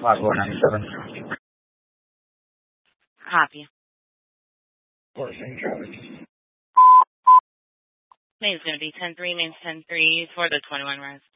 5497. Copy. Portion traffic. Name is going to be 10-3, name's 10-3 for the 21 res.